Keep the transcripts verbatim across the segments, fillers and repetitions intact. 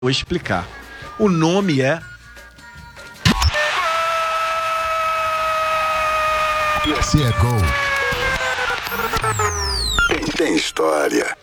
Vou explicar. O nome é... Se é gol, tem história.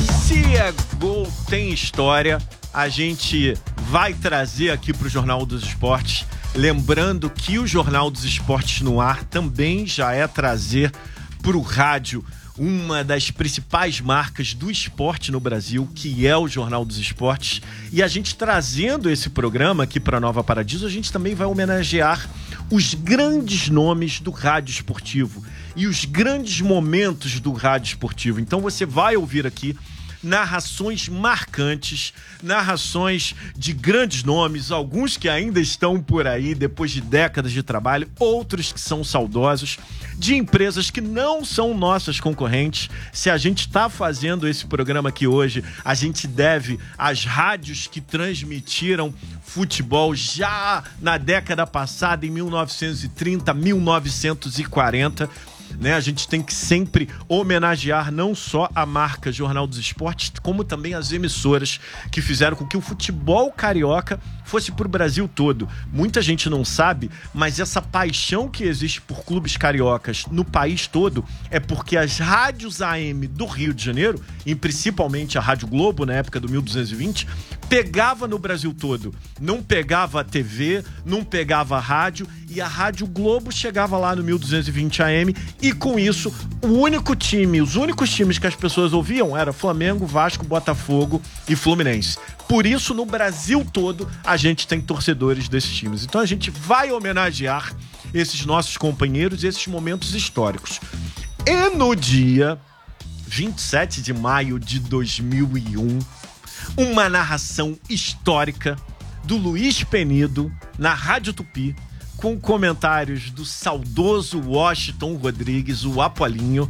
Se é gol, tem história. A gente vai trazer aqui para o Jornal dos Esportes. Lembrando que o Jornal dos Esportes no ar também já é trazer para o rádio uma das principais marcas do esporte no Brasil, que é o Jornal dos Esportes. E a gente trazendo esse programa aqui para Nova Paradiso, a gente também vai homenagear os grandes nomes do rádio esportivo e os grandes momentos do rádio esportivo. Então você vai ouvir aqui narrações marcantes, narrações de grandes nomes, alguns que ainda estão por aí depois de décadas de trabalho, outros que são saudosos, de empresas que não são nossas concorrentes. Se a gente está fazendo esse programa aqui hoje, a gente deve às rádios que transmitiram futebol já na década passada, em mil novecentos e trinta, mil novecentos e quarenta. Né? A gente tem que sempre homenagear não só a marca Jornal dos Esportes, como também as emissoras que fizeram com que o futebol carioca fosse pro Brasil todo. Muita gente não sabe, mas essa paixão que existe por clubes cariocas no país todo é porque as rádios A M do Rio de Janeiro, e principalmente a Rádio Globo, na época do mil duzentos e vinte, pegava no Brasil todo. Não pegava a T V, não pegava a rádio, e a Rádio Globo chegava lá no mil duzentos e vinte A M, e com isso, o único time, os únicos times que as pessoas ouviam era Flamengo, Vasco, Botafogo e Fluminense. Por isso, no Brasil todo, a gente tem torcedores desses times. Então a gente vai homenagear esses nossos companheiros e esses momentos históricos. E no dia vinte e sete de maio de dois mil e um, uma narração histórica do Luiz Penido na Rádio Tupi, com comentários do saudoso Washington Rodrigues, o Apolinho.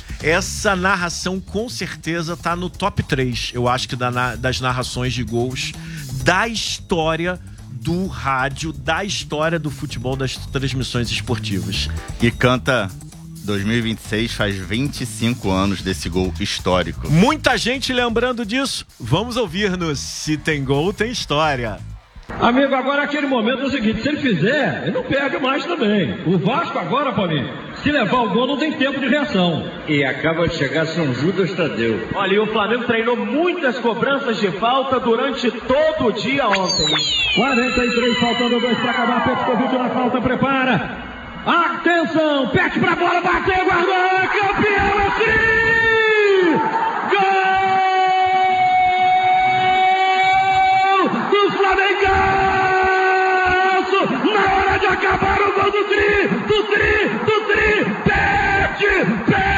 Essa narração com certeza tá no top três, eu acho que da, das narrações de gols da história do rádio, da história do futebol, das transmissões esportivas. E canta dois mil e vinte e seis, faz vinte e cinco anos desse gol histórico. Muita gente lembrando disso. Vamos ouvir no Se Tem Gol, Tem História. Amigo, agora aquele momento é o seguinte, se ele fizer, ele não perde mais também. O Vasco agora, Paulinho, se levar o gol não tem tempo de reação. E acaba de chegar São Judas Tadeu. Olha, e o Flamengo treinou muitas cobranças de falta durante todo o dia ontem. quarenta e três, faltando dois para acabar, Petkovic na falta, prepara. Atenção, pete pra bola, bateu, guardou, campeão, sim!